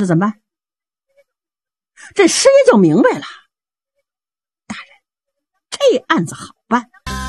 这怎么办？这师爷就明白了，大人，这案子好办。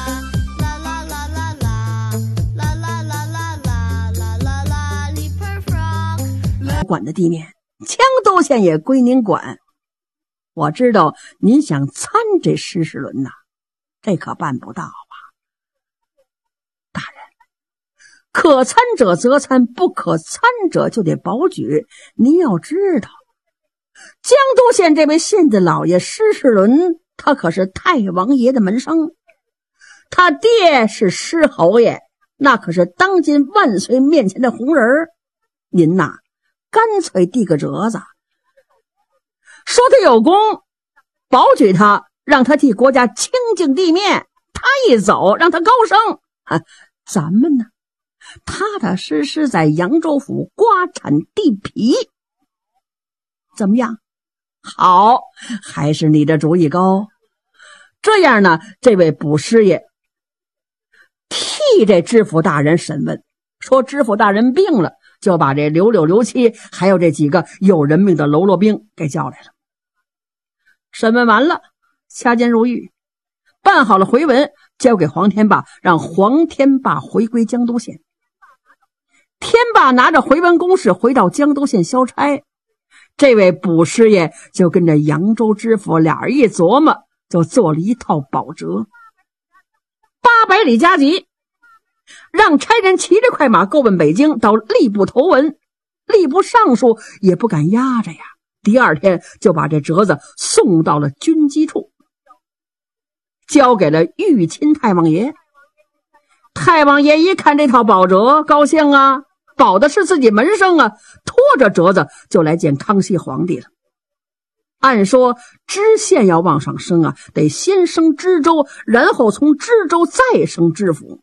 管的地面，江都县也归您管。我知道您想参这施世伦呐，这可办不到啊。大人，可参者则参，不可参者就得保举。您要知道，江都县这位县子老爷施世伦，他可是太王爷的门生，他爹是施侯爷，那可是当今万岁面前的红人。您呐，干脆递个折子，说他有功，保举他，让他替国家清净地面，他一走让他高升。咱们呢，踏踏实实在扬州府刮铲地皮，怎么样？好，还是你的主意高。这样呢，这位卜师爷替这知府大人审问，说知府大人病了，就把这刘六、刘七还有这几个有人命的喽啰兵给叫来了。审问完了，掐监入狱，办好了回文，交给黄天霸，让黄天霸回归江都县。天霸拿着回文公事回到江都县消差，这位卜师爷就跟着扬州知府俩人一琢磨，就做了一套保折。800里加急，让差人骑着快马购奔北京，到吏部投文。吏部尚书也不敢压着呀，第二天就把这折子送到了军机处，交给了玉钦太王爷。太王爷一看这套保折，高兴啊，保的是自己门生啊，拖着折子就来见康熙皇帝了。按说知县要往上升啊，得先升知州，然后从知州再升知府。